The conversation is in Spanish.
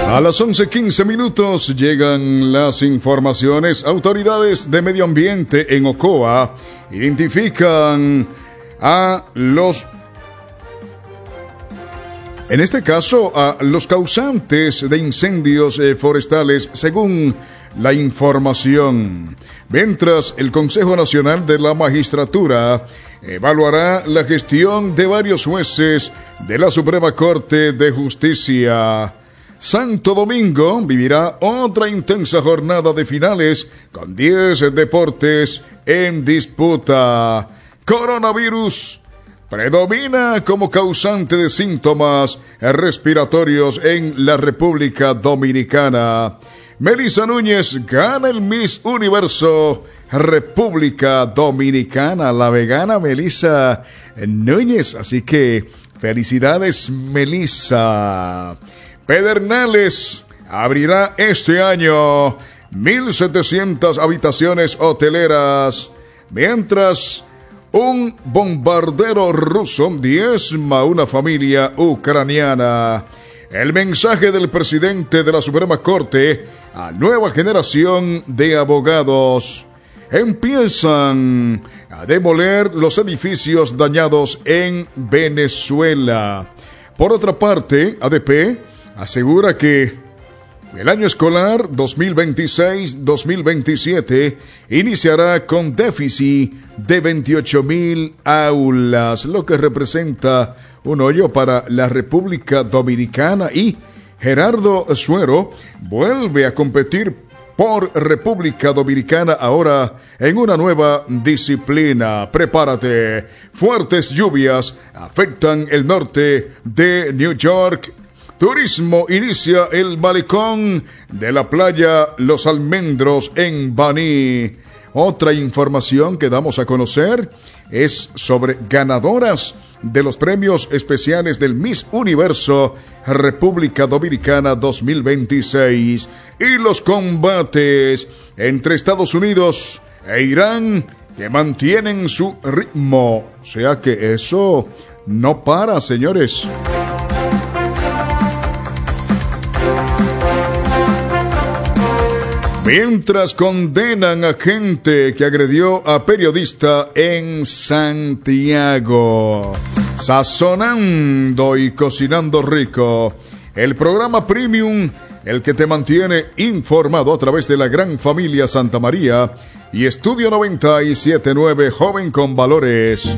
A las 11:15 llegan las informaciones. Autoridades de medio ambiente en Ocoa identifican a los causantes de incendios forestales, según la información. Mientras el Consejo Nacional de la Magistratura evaluará la gestión de varios jueces de la Suprema Corte de Justicia. Santo Domingo vivirá otra intensa jornada de finales con 10 deportes en disputa. Coronavirus predomina como causante de síntomas respiratorios en la República Dominicana. Melissa Núñez gana el Miss Universo República Dominicana, la vegana Melissa Núñez. Así que felicidades, Melissa. Pedernales abrirá este año 1,700 habitaciones hoteleras, mientras un bombardero ruso diezma a una familia ucraniana. El mensaje del presidente de la Suprema Corte a nueva generación de abogados. Empiezan a demoler los edificios dañados en Venezuela. Por otra parte, ADP asegura que el año escolar 2026-2027 iniciará con déficit de 28,000 aulas, lo que representa un hoyo para la República Dominicana. Y Gerardo Suero vuelve a competir por República Dominicana, ahora en una nueva disciplina. Prepárate, fuertes lluvias afectan el norte de New York. Turismo inicia el malecón de la playa Los Almendros en Baní. Otra información que damos a conocer es sobre ganadoras de los premios especiales del Miss Universo República Dominicana 2026 y los combates entre Estados Unidos e Irán que mantienen su ritmo. O sea que eso no para, señores. Mientras condenan a gente que agredió a periodista en Santiago. Sazonando y cocinando rico. El programa Premium, el que te mantiene informado a través de la gran familia Santa María y Estudio 97.9, Joven con Valores.